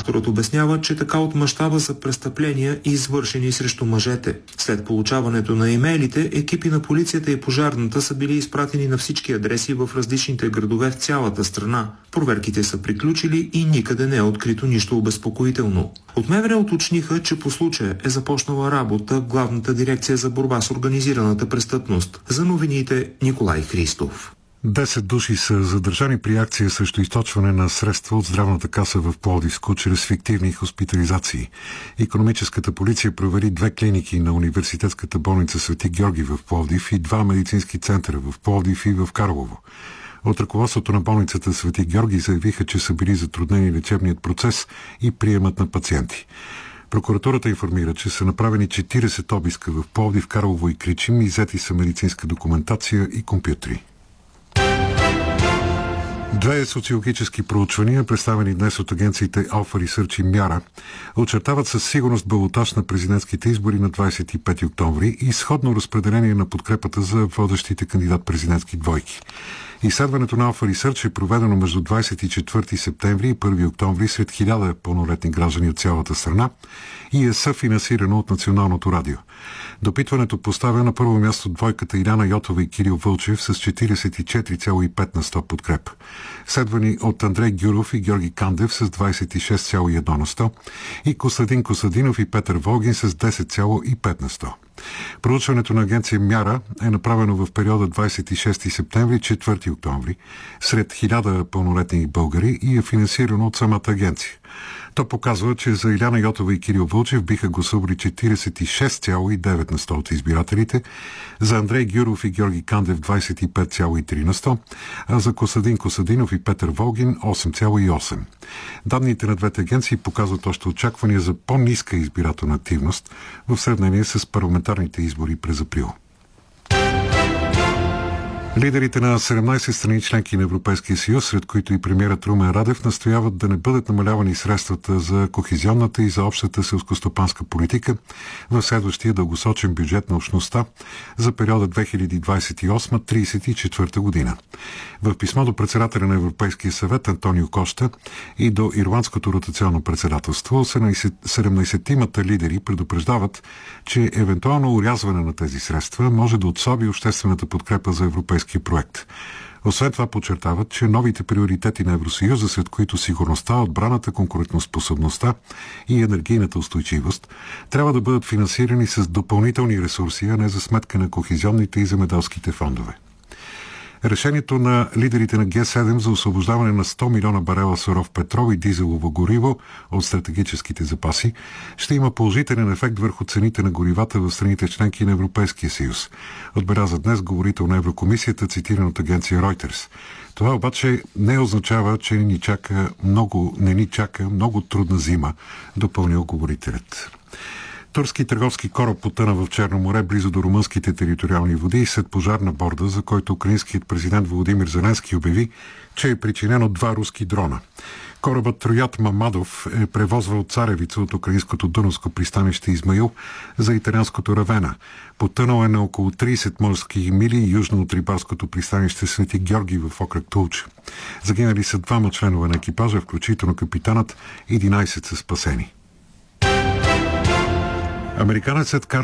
Авторът обяснява, че така от мащаба са престъпления, извършени срещу мъжете. След получаването на имейлите, екипи на полицията и пожарната са били изпратени на всички адреси в различните градове в цялата страна. Проверките са приключили и никъде не е открито нищо обезпокоително. От МВР уточниха, че по случая е започнала работа Главната дирекция за борба с организираната престъпност. За новините Николай Христов. 10 души са задържани при акция срещу източване на средства от здравната каса в Пловдивско чрез фиктивни хоспитализации. Икономическата полиция провери 2 клиники на университетската болница Свети Георги в Пловдив и 2 медицински центъра в Пловдив и в Карлово. От ръководството на болницата Свети Георги заявиха, че са били затруднени лечебният процес и приемат на пациенти. Прокуратурата информира, че са направени 40 обиска в Пловдив, Карлово и Кричим и взети са медицинска документация и компютри. 2 социологически проучвания, представени днес от агенциите Alpha Research и Мяра, очертават със сигурност балотаж на президентските избори на 25 октомври и сходно разпределение на подкрепата за водещите кандидат-президентски двойки. Изследването на Alpha Research е проведено между 24 септември и 1 октомври сред 1000 пълнолетни граждани от цялата страна и е съфинансирано от Националното радио. Допитването поставя на първо място двойката Иляна Йотова и Кирил Вълчев с 44,5 на 100 подкреп. Следвани от Андрей Гюров и Георги Кандев с 26,1 на 100 и Костадин Костадинов и Петър Волгин с 10,5 на 100. Проучването на агенция Мяра е направено в периода 26 септември – 4 октомври сред 1000 пълнолетни българи и е финансирано от самата агенция. То показва, че за Иляна Йотова и Кирил Вълчев биха гласували 46,9 на 100 от избирателите, за Андрей Гюров и Георги Кандев 25,3 на 100, а за Костадин Костадинов и Петър Волгин 8,8. Данните на двете агенции показват още очаквания за по-ниска избирателна активност в сравнение с парламентарните избори през април. Лидерите на 17 страни членки на Европейския съюз, сред които и премиерът Румен Радев, настояват да не бъдат намалявани средствата за кохезионната и за общата селскостопанска политика в следващия дългосрочен бюджет на общността за периода 2028-34 година. В писмо до председателя на Европейския съвет Антонио Кошта и до Ирландското ротационно председателство 17-тимата лидери предупреждават, че евентуално урязване на тези средства може да отслаби обществената подкрепа за европейския проект. Освен това подчертават, че новите приоритети на Евросъюза, сред които сигурността, отбраната, конкурентоспособността и енергийната устойчивост, трябва да бъдат финансирани с допълнителни ресурси, а не за сметка на кохезионните и земеделските фондове. Решението на лидерите на Г7 за освобождаване на 100 милиона барела суров петрол и дизелово гориво от стратегическите запаси ще има положителен ефект върху цените на горивата в страните членки на Европейския съюз, отбеляза днес говорител на Еврокомисията, цитиран от агенция Reuters. Това обаче не означава, че не ни чака много трудна зима, допълнил говорителят. Турски търговски кораб потъна в Черно море близо до румънските териториални води след пожар на борда, за който украинският президент Володимир Зеленски обяви, че е причинен от 2 руски дрона. Корабът Троят Мамадов е превозвал царевица от украинското Дунавско пристанище Измаил за италианското Равена. Потънал е на около 30 морски мили южно от рибарското пристанище Свети Георги в окръг Тулча. Загинали са 2 членове на екипажа, включително капитанът, 11 са спасени. Американецът